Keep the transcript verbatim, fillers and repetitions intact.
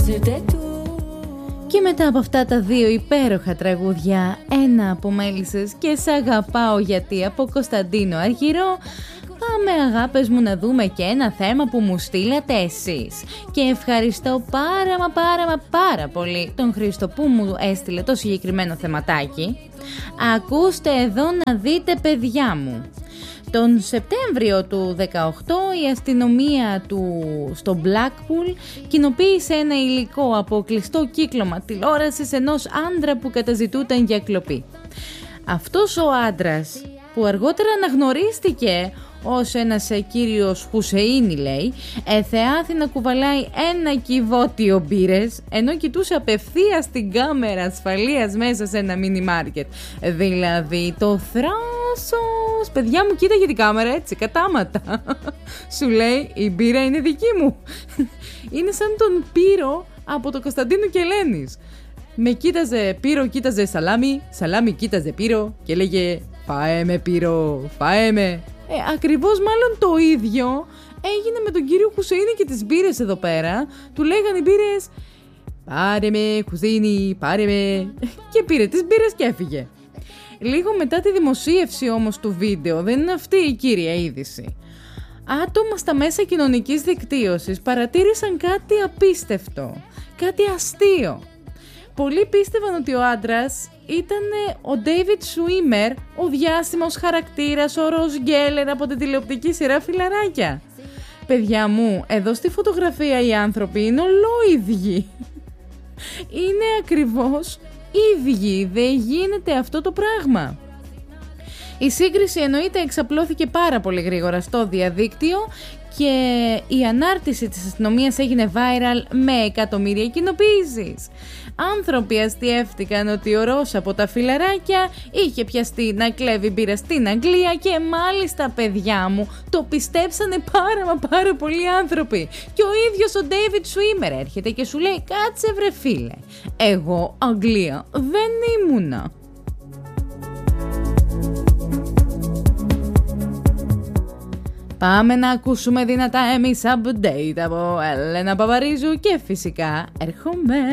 Και μετά από αυτά τα δύο υπέροχα τραγούδια, ένα από Μέλισσες και Σ' αγαπάω γιατί από Κωνσταντίνο Αργυρό, πάμε αγάπες μου να δούμε και ένα θέμα που μου στείλατε εσείς. Και ευχαριστώ πάρα μα πάρα μα πάρα πολύ τον Χρήστο που μου έστειλε το συγκεκριμένο θεματάκι. Ακούστε εδώ να δείτε, παιδιά μου. Τον Σεπτέμβριο του δεκαοκτώ η αστυνομία του στο Blackpool κοινοποίησε ένα υλικό από κλειστό κύκλωμα τηλεόρασης ενός άντρα που καταζητούταν για κλοπή. Αυτός ο άντρας, που αργότερα αναγνωρίστηκε ως ένας κύριος Χουσεΐνι, λέει, εθεάθη να κουβαλάει ένα κυβότιο μπύρες ενώ κοιτούσε απευθείας την κάμερα ασφαλείας μέσα σε ένα μίνι μάρκετ. Δηλαδή το θράσος, παιδιά μου, κοίταγε την κάμερα έτσι κατάματα. Σου λέει η μπύρα είναι δική μου. Είναι σαν τον Πύρο από το Κωνσταντίνο και Ελένης. Με κοίταζε Πύρο, κοίταζε Σαλάμι, Σαλάμι κοίταζε Πύρο και λέγε «Φάε με Πύρο, φάε με». Ε, ακριβώς μάλλον το ίδιο έγινε με τον κύριο Χουσεΐνι και τις μπύρες εδώ πέρα. Του λέγανε οι μπύρες «Πάρε με Χουσεΐνι, πάρε με». Και πήρε τις μπύρες και έφυγε. Λίγο μετά τη δημοσίευση όμως του βίντεο, δεν είναι αυτή η κύρια είδηση. Άτομα στα μέσα κοινωνικής δικτύωσης παρατήρησαν κάτι απίστευτο, κάτι αστείο. Πολλοί πίστευαν ότι ο άντρας ήταν ο David Schwimmer, ο διάσημος χαρακτήρας, ο Ross Geller από την τηλεοπτική σειρά Φιλαράκια. Παιδιά μου, εδώ στη φωτογραφία οι άνθρωποι είναι ολόιδιοι. Είναι ακριβώς ίδιοι, δεν γίνεται αυτό το πράγμα. Η σύγκριση εννοείται εξαπλώθηκε πάρα πολύ γρήγορα στο διαδίκτυο και η ανάρτηση της αστυνομίας έγινε viral με εκατομμύρια κοινοποιήσεις. Άνθρωποι αστιεύτηκαν ότι ο Ρος από τα Φιλαράκια είχε πιαστεί να κλέβει μπύρα στην Αγγλία και μάλιστα, παιδιά μου, το πιστέψανε πάρα μα πάρα πολλοί άνθρωποι. Και ο ίδιος ο David Schwimmer έρχεται και σου λέει «Κάτσε βρε φίλε, εγώ Αγγλία δεν ήμουνα». Πάμε να ακούσουμε δυνατά εμείς update από Έλενα Παπαρίζου και φυσικά έρχομαι.